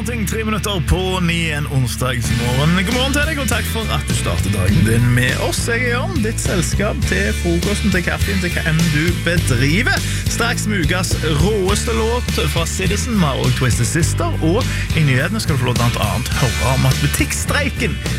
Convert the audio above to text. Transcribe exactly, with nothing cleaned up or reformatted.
Martin, tre minutter på ni en onsdagsmorgen. God morgen til deg, og takk for at du starter dagen din med oss. Jeg er Jørn, ditt selskap til frokosten, til kaffen, til hva enn du bedriver. Straks med ukas råeste låt fra Citizen, med og Twisted Sister, og i nyhetene skal du få lov blant annet høre om at butikkstreiken